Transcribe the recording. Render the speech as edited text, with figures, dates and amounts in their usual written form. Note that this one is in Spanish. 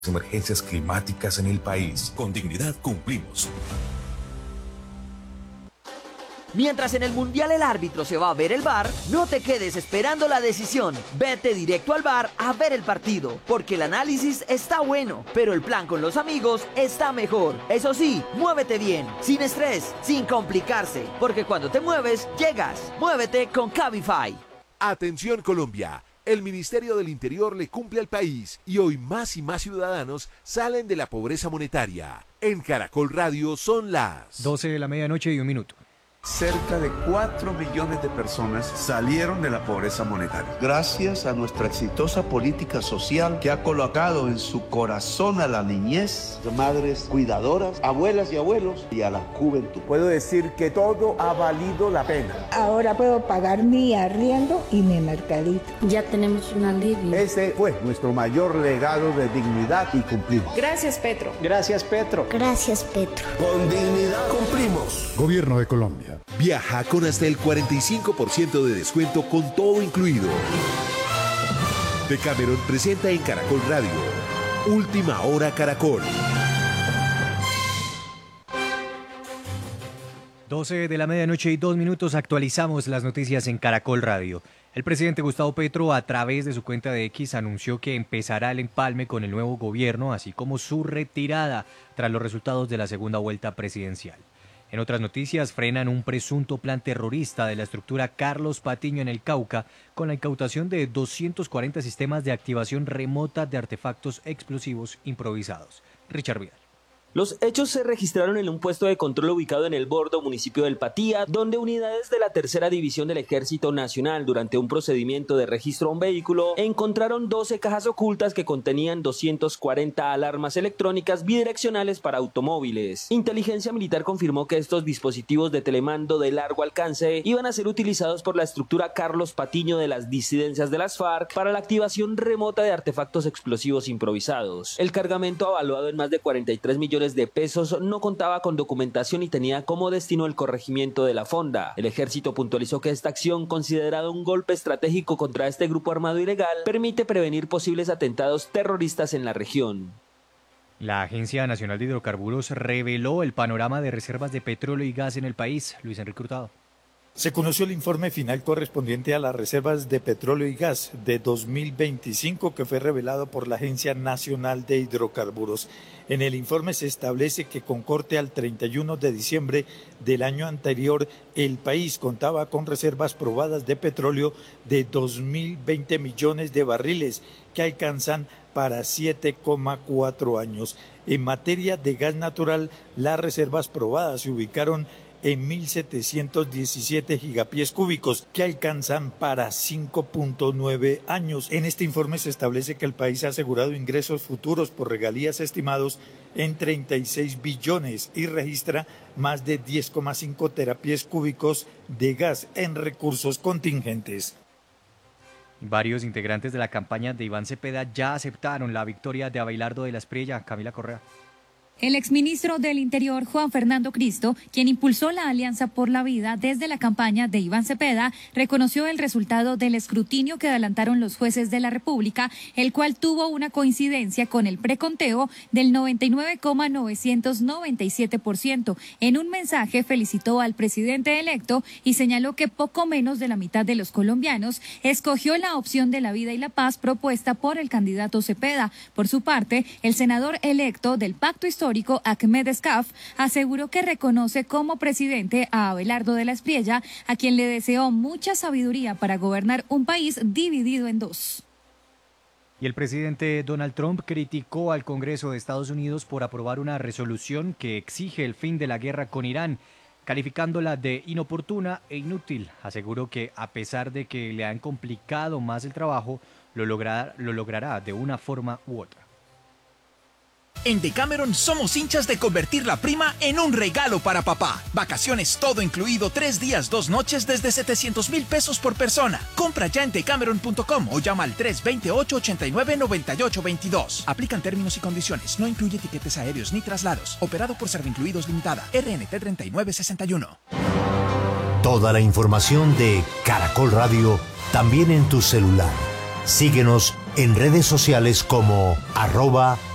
emergencias climáticas en el país. Con dignidad cumplimos. Mientras en el Mundial el árbitro se va a ver el VAR, no te quedes esperando la decisión. Vete directo al VAR a ver el partido, porque el análisis está bueno, pero el plan con los amigos está mejor. Eso sí, muévete bien, sin estrés, sin complicarse, porque cuando te mueves, llegas. Muévete con Cabify. Atención Colombia. El Ministerio del Interior le cumple al país y hoy más y más ciudadanos salen de la pobreza monetaria. En Caracol Radio son las 12 de la medianoche y 1 minuto. Cerca de 4 millones de personas salieron de la pobreza monetaria. Gracias a nuestra exitosa política social que ha colocado en su corazón a la niñez, madres cuidadoras, abuelas y abuelos y a la juventud. Puedo decir que todo ha valido la pena. Ahora puedo pagar mi arriendo y mi mercadito. Ya tenemos un alivio. Ese fue nuestro mayor legado de dignidad y cumplimos. Gracias, Petro. Gracias, Petro. Gracias, Petro. Con dignidad cumplimos. Gobierno de Colombia. Viaja con hasta el 45% de descuento con todo incluido. Decameron presenta en Caracol Radio Última Hora Caracol. 12 de la medianoche y 2 minutos, actualizamos las noticias en Caracol Radio. El presidente Gustavo Petro, a través de su cuenta de X, anunció que empezará el empalme con el nuevo gobierno, así como su retirada tras los resultados de la segunda vuelta presidencial. En otras noticias, frenan un presunto plan terrorista de la estructura Carlos Patiño en el Cauca con la incautación de 240 sistemas de activación remota de artefactos explosivos improvisados. Richard Vidal. Los hechos se registraron en un puesto de control ubicado en El Bordo, municipio del Patía, donde unidades de la Tercera División del Ejército Nacional, durante un procedimiento de registro a un vehículo, encontraron 12 cajas ocultas que contenían 240 alarmas electrónicas bidireccionales para automóviles. Inteligencia Militar confirmó que estos dispositivos de telemando de largo alcance iban a ser utilizados por la estructura Carlos Patiño de las disidencias de las FARC para la activación remota de artefactos explosivos improvisados. El cargamento, avaluado en más de 43 millones de pesos, no contaba con documentación y tenía como destino el corregimiento de la fonda. El ejército puntualizó que esta acción, considerada un golpe estratégico contra este grupo armado ilegal, permite prevenir posibles atentados terroristas en la región. La Agencia Nacional de Hidrocarburos reveló el panorama de reservas de petróleo y gas en el país. Luis Enrique Hurtado. Se conoció el informe final correspondiente a las reservas de petróleo y gas de 2025 que fue revelado por la Agencia Nacional de Hidrocarburos. En el informe se establece que con corte al 31 de diciembre del año anterior, el país contaba con reservas probadas de petróleo de 2.020 millones de barriles que alcanzan para 7,4 años. En materia de gas natural, las reservas probadas se ubicaron en 1.717 gigapies cúbicos, que alcanzan para 5.9 años. En este informe se establece que el país ha asegurado ingresos futuros por regalías estimados en 36 billones y registra más de 10,5 terapies cúbicos de gas en recursos contingentes. Varios integrantes de la campaña de Iván Cepeda ya aceptaron la victoria de Abelardo de la Espriella. Camila Correa. El exministro del Interior, Juan Fernando Cristo, quien impulsó la Alianza por la Vida desde la campaña de Iván Cepeda, reconoció el resultado del escrutinio que adelantaron los jueces de la República, el cual tuvo una coincidencia con el preconteo del 99,997%. En un mensaje felicitó al presidente electo y señaló que poco menos de la mitad de los colombianos escogió la opción de la vida y la paz propuesta por el candidato Cepeda. Por su parte, el senador electo del Pacto Histórico, Ahmed Escaf, aseguró que reconoce como presidente a Abelardo de la Espriella, a quien le deseó mucha sabiduría para gobernar un país dividido en dos. Y el presidente Donald Trump criticó al Congreso de Estados Unidos por aprobar una resolución que exige el fin de la guerra con Irán, calificándola de inoportuna e inútil. Aseguró que a pesar de que le han complicado más el trabajo, lo logrará de una forma u otra. En Decameron somos hinchas de convertir la prima en un regalo para papá. Vacaciones todo incluido, 3 días, 2 noches desde 700,000 pesos por persona. Compra ya en decameron.com o llama al 328-89-9822. Aplican términos y condiciones. No incluye tiquetes aéreos ni traslados. Operado por Servincluidos Limitada. RNT 3961. Toda la información de Caracol Radio también en tu celular. Síguenos en redes sociales como @